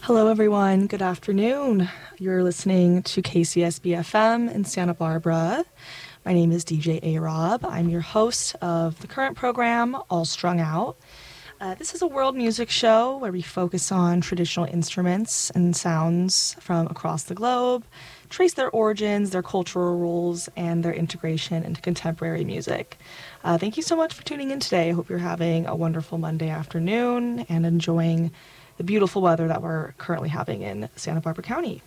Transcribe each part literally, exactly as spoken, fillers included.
Hello, everyone. Good afternoon. You're listening to K C S B F M in Santa Barbara. My name is D J A-Rob. I'm your host of the current program, All Strung Out. Uh, this is a world music show where we focus on traditional instruments and sounds from across the globe, trace their origins, their cultural roles, and their integration into contemporary music. Uh, thank you so much for tuning in today. I hope you're having a wonderful Monday afternoon and enjoying the beautiful weather that we're currently having in Santa Barbara County.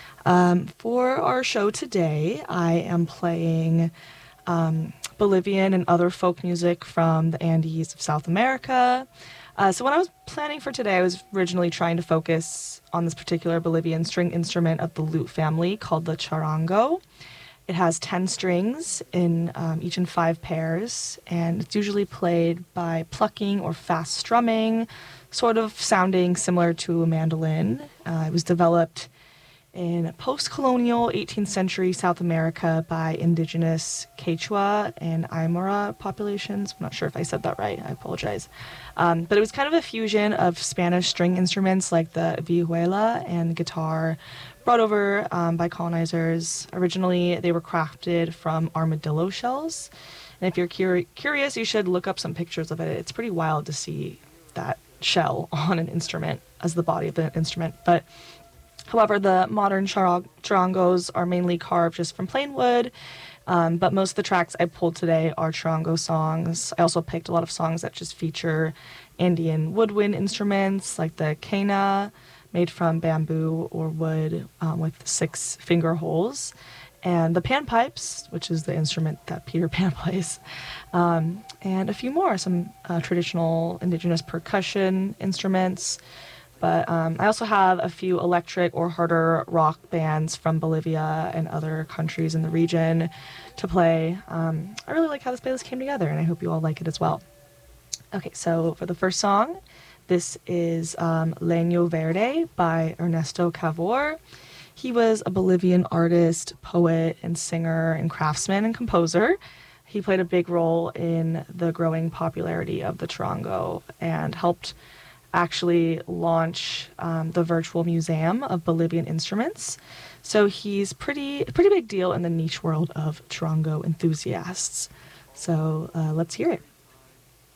Um, for our show today, I am playing um, Bolivian and other folk music from the Andes of South America. Uh, so when I was planning for today, I was originally trying to focus on this particular Bolivian string instrument of the lute family called the charango. It has ten strings, in um, each in five pairs, and it's usually played by plucking or fast strumming, sort of sounding similar to a mandolin. Uh, it was developed in post-colonial eighteenth century South America by indigenous Quechua and Aymara populations. I'm not sure if I said that right. I apologize. Um, but it was kind of a fusion of Spanish string instruments like the vihuela and guitar brought over um, by colonizers. Originally, they were crafted from armadillo shells. And if you're curi- curious, you should look up some pictures of it. It's pretty wild to see that shell on an instrument as the body of the instrument. But however, the modern charang- charangos are mainly carved just from plain wood, um, but most of the tracks I pulled today are charango songs. I also picked a lot of songs that just feature Andean woodwind instruments like the quena, made from bamboo or wood um, with six finger holes, and the panpipes, which is the instrument that Peter Pan plays, um, and a few more, some uh, traditional indigenous percussion instruments. But um, I also have a few electric or harder rock bands from Bolivia and other countries in the region to play. Um, I really like how this playlist came together, and I hope you all like it as well. Okay, so for the first song, this is um, Leño Verde by Ernesto Cavor. He was a Bolivian artist, poet, and singer, and craftsman and composer. He played a big role in the growing popularity of the charango and helped actually launch um, the virtual museum of Bolivian instruments. So he's pretty pretty big deal in the niche world of charango enthusiasts. So uh, let's hear it.